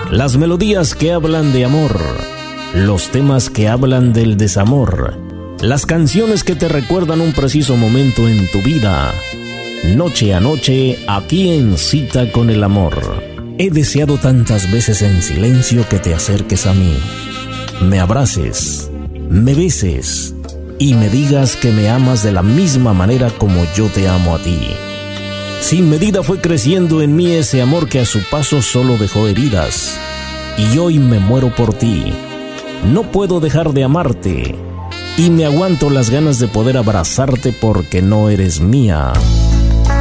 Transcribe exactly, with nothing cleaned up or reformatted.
Las melodías que hablan de amor, los temas que hablan del desamor, las canciones que te recuerdan un preciso momento en tu vida. Noche a noche, aquí en Cita con el Amor. He deseado tantas veces en silencio que te acerques a mí, me abraces, me beses y me digas que me amas de la misma manera como yo te amo a ti. Sin medida fue creciendo en mí ese amor que a su paso solo dejó heridas, y hoy me muero por ti. No puedo dejar de amarte y me aguanto las ganas de poder abrazarte porque no eres mía.